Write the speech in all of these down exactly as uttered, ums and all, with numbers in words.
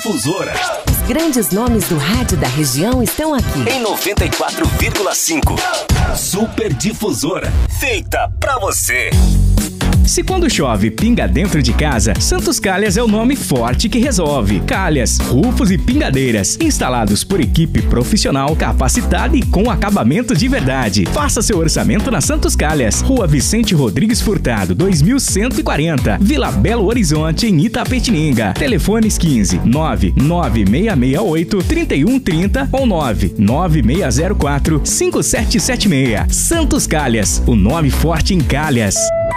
Difusora. Os grandes nomes do rádio da região estão aqui. Em noventa e quatro vírgula cinco. Super Difusora. Feita pra você. Se quando chove pinga dentro de casa, Santos Calhas é o nome forte que resolve. Calhas, rufos e pingadeiras, instalados por equipe profissional capacitada e com acabamento de verdade. Faça seu orçamento na Santos Calhas, Rua Vicente Rodrigues Furtado, dois mil cento e quarenta, Vila Belo Horizonte, em Itapetininga. Telefones quinze, nove nove seis seis oito, três um três zero ou nove nove seis zero quatro, cinco sete sete seis. Santos Calhas, o nome forte em Calhas.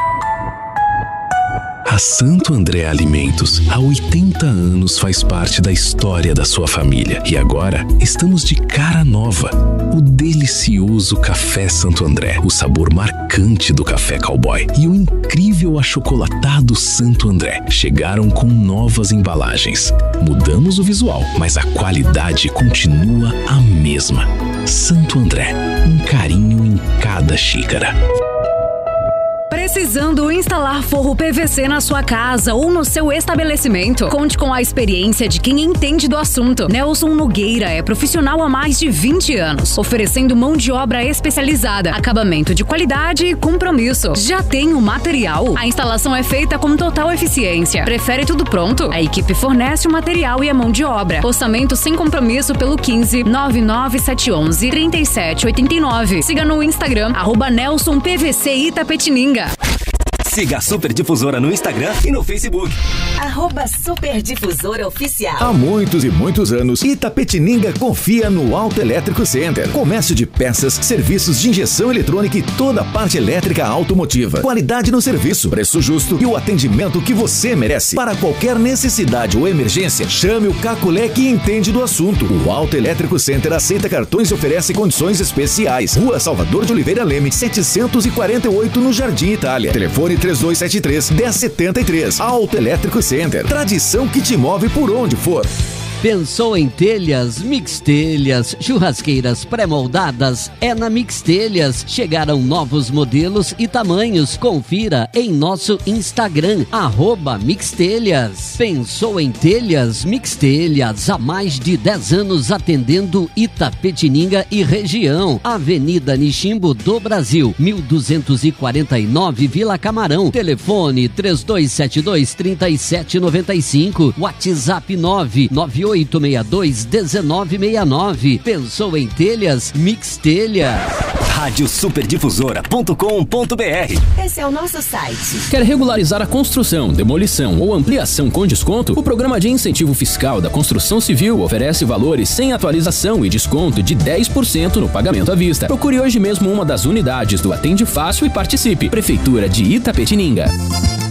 A Santo André Alimentos, há oitenta anos, faz parte da história da sua família. E agora, estamos de cara nova. O delicioso Café Santo André, o sabor marcante do café cowboy e o incrível achocolatado Santo André chegaram com novas embalagens. Mudamos o visual, mas a qualidade continua a mesma. Santo André, um carinho em cada xícara. Precisando instalar forro P V C na sua casa ou no seu estabelecimento? Conte com a experiência de quem entende do assunto. Nelson Nogueira é profissional há mais de vinte anos, oferecendo mão de obra especializada, acabamento de qualidade e compromisso. Já tem o material? A instalação é feita com total eficiência. Prefere tudo pronto? A equipe fornece o material e a mão de obra. Orçamento sem compromisso pelo quinze, nove nove sete um um, três sete oito nove. Siga no Instagram, arroba Nelson P V C Itapetininga. Siga a Super Difusora no Instagram e no Facebook. Arroba Super Difusora Oficial. Há muitos e muitos anos, Itapetininga confia no Auto Elétrico Center. Comércio de peças, serviços de injeção eletrônica e toda a parte elétrica automotiva. Qualidade no serviço, preço justo e o atendimento que você merece. Para qualquer necessidade ou emergência, chame o Caculé que entende do assunto. O Auto Elétrico Center aceita cartões e oferece condições especiais. Rua Salvador de Oliveira Leme, setecentos e quarenta e oito, no Jardim Itália. Telefone três dois sete três, um zero sete três. Auto Elétrico Center. Tradição que te move por onde for. Pensou em telhas, Mix Telhas, churrasqueiras pré-moldadas? É na Mix Telhas. Chegaram novos modelos e tamanhos. Confira em nosso Instagram, arroba Mix Telhas. Pensou em telhas, Mix Telhas, há mais de dez anos atendendo Itapetininga e região. Avenida Niximbo do Brasil, mil duzentos e quarenta e nove, Vila Camarão. Telefone três dois sete dois, três sete nove cinco, WhatsApp nove nove oito seis dois, um nove seis nove. Pensou em telhas? Mix Telhas. rádio super difusora ponto com ponto b r. Esse é o nosso site. Quer regularizar a construção, demolição ou ampliação com desconto? O Programa de Incentivo Fiscal da Construção Civil oferece valores sem atualização e desconto de dez por cento no pagamento à vista. Procure hoje mesmo uma das unidades do Atende Fácil e participe. Prefeitura de Itapetininga.